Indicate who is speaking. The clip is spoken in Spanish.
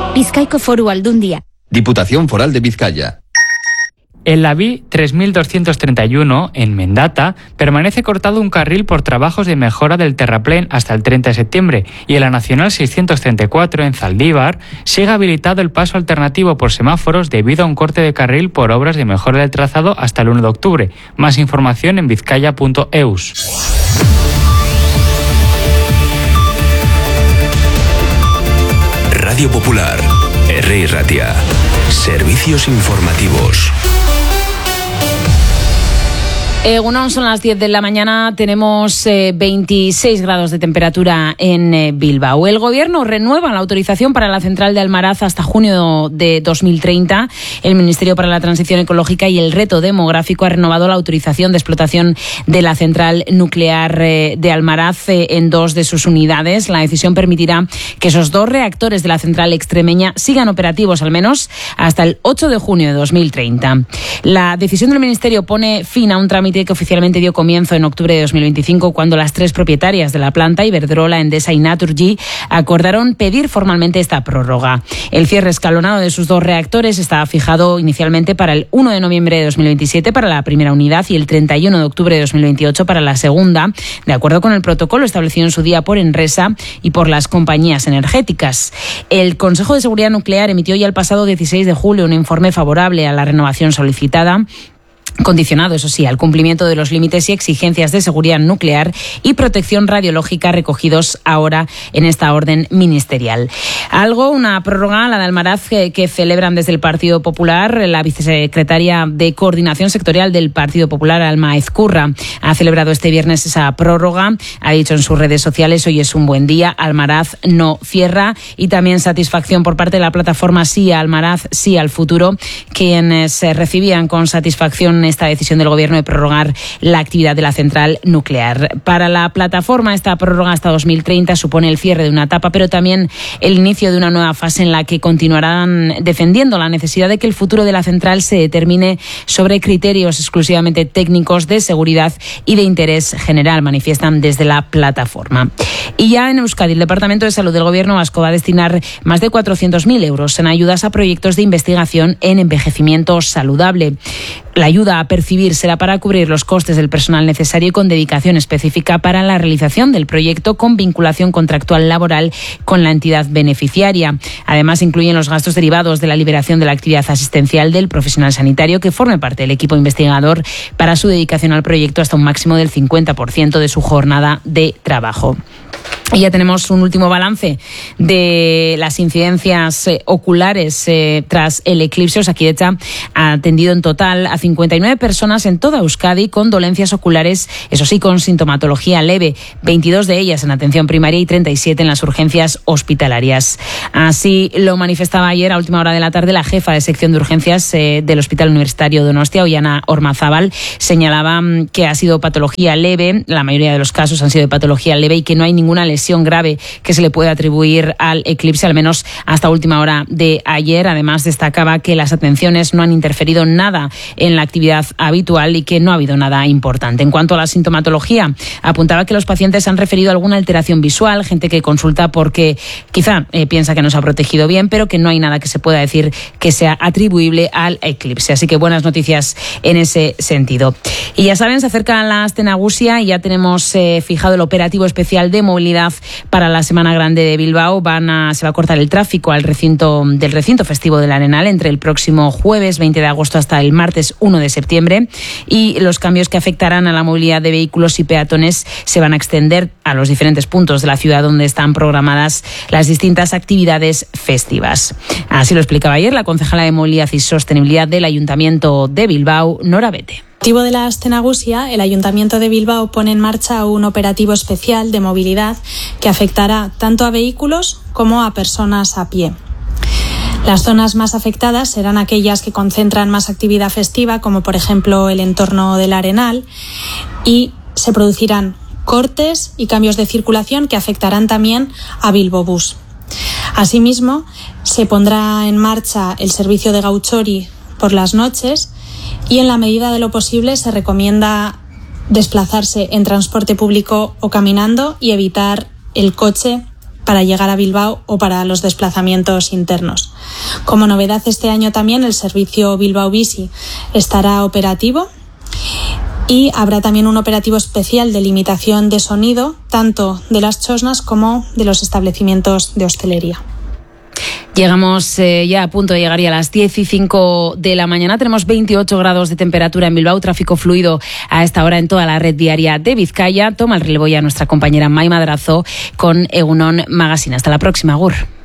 Speaker 1: Bizkaiko Foru Aldundia.
Speaker 2: Diputación Foral de Vizcaya.
Speaker 3: En la vía 3231, en Mendata, permanece cortado un carril por trabajos de mejora del terraplén hasta el 30 de septiembre y en la Nacional 634, en Zaldívar, sigue habilitado el paso alternativo por semáforos debido a un corte de carril por obras de mejora del trazado hasta el 1 de octubre. Más información en vizcaya.eus.
Speaker 4: Radio Popular, R. Ratia. Servicios informativos.
Speaker 5: Son las 10 de la mañana, tenemos 26 grados de temperatura en Bilbao. El Gobierno renueva la autorización para la central de Almaraz hasta junio de 2030. El Ministerio para la Transición Ecológica y el Reto Demográfico ha renovado la autorización de explotación de la central nuclear de Almaraz en 2 de sus unidades. La decisión permitirá que esos 2 reactores de la central extremeña sigan operativos al menos hasta el 8 de junio de 2030. La decisión del Ministerio pone fin a un trámite que oficialmente dio comienzo en octubre de 2025 cuando las 3 propietarias de la planta, Iberdrola, Endesa y Naturgy, acordaron pedir formalmente esta prórroga. El cierre escalonado de sus 2 reactores estaba fijado inicialmente para el 1 de noviembre de 2027 para la primera unidad y el 31 de octubre de 2028 para la segunda, de acuerdo con el protocolo establecido en su día por Enresa y por las compañías energéticas. El Consejo de Seguridad Nuclear emitió ya el pasado 16 de julio un informe favorable a la renovación solicitada, condicionado, eso sí, al cumplimiento de los límites y exigencias de seguridad nuclear y protección radiológica recogidos ahora en esta orden ministerial. Una prórroga, la de Almaraz, que celebran desde el Partido Popular. La vicesecretaria de Coordinación Sectorial del Partido Popular, Alma Ezcurra, ha celebrado este viernes esa prórroga. Ha dicho en sus redes sociales: hoy es un buen día, Almaraz no cierra. Y también satisfacción por parte de la plataforma Sí a Almaraz, Sí al Futuro, quienes recibían con satisfacción esta decisión del Gobierno de prorrogar la actividad de la central nuclear. Para la plataforma, esta prórroga hasta 2030 supone el cierre de una etapa, pero también el inicio de una nueva fase en la que continuarán defendiendo la necesidad de que el futuro de la central se determine sobre criterios exclusivamente técnicos de seguridad y de interés general, manifiestan desde la plataforma. Y ya en Euskadi, el Departamento de Salud del Gobierno vasco va a destinar más de 400.000 euros en ayudas a proyectos de investigación en envejecimiento saludable. La ayuda a percibir será para cubrir los costes del personal necesario y con dedicación específica para la realización del proyecto con vinculación contractual laboral con la entidad beneficiaria. Además, incluyen los gastos derivados de la liberación de la actividad asistencial del profesional sanitario que forme parte del equipo investigador para su dedicación al proyecto hasta un máximo del 50% de su jornada de trabajo. Y ya tenemos un último balance de las incidencias oculares tras el eclipse. Osakidetza ha atendido en total a 59 personas en toda Euskadi con dolencias oculares, eso sí, con sintomatología leve, 22 de ellas en atención primaria y 37 en las urgencias hospitalarias. Así lo manifestaba ayer a última hora de la tarde la jefa de sección de urgencias del Hospital Universitario Donostia, Ollana Ormazábal. Señalaba que ha sido patología leve, la mayoría de los casos han sido de patología leve y que no hay ninguna lesión grave que se le puede atribuir al eclipse, al menos hasta última hora de ayer. Además, destacaba que las atenciones no han interferido nada en la actividad habitual y que no ha habido nada importante. En cuanto a la sintomatología, apuntaba que los pacientes han referido alguna alteración visual, gente que consulta porque quizá piensa que no se ha protegido bien, pero que no hay nada que se pueda decir que sea atribuible al eclipse. Así que buenas noticias en ese sentido. Y ya saben, se acerca la Aste Nagusia y ya tenemos fijado el operativo especial de movilidad para la Semana Grande de Bilbao. Se va a cortar el tráfico del recinto festivo del Arenal entre el próximo jueves 20 de agosto hasta el martes 1 de septiembre, y los cambios que afectarán a la movilidad de vehículos y peatones se van a extender a los diferentes puntos de la ciudad donde están programadas las distintas actividades festivas. Así lo explicaba ayer la concejala de Movilidad y Sostenibilidad del Ayuntamiento de Bilbao, Nora Bete.
Speaker 6: Motivo de la Aste Nagusia, el Ayuntamiento de Bilbao pone en marcha un operativo especial de movilidad que afectará tanto a vehículos como a personas a pie. Las zonas más afectadas serán aquellas que concentran más actividad festiva, como por ejemplo el entorno del Arenal, y se producirán cortes y cambios de circulación que afectarán también a Bilbobús. Asimismo, se pondrá en marcha el servicio de gauchori por las noches y en la medida de lo posible se recomienda desplazarse en transporte público o caminando y evitar el coche para llegar a Bilbao o para los desplazamientos internos. Como novedad este año también el servicio Bilbao Bici estará operativo y habrá también un operativo especial de limitación de sonido tanto de las chosnas como de los establecimientos de hostelería.
Speaker 5: Llegamos ya a punto de llegar a las 10:05 de la mañana. Tenemos 28 grados de temperatura en Bilbao, tráfico fluido a esta hora en toda la red viaria de Vizcaya. Toma el relevo ya nuestra compañera Mai Madrazo con Egunon Magazine. Hasta la próxima, Agur.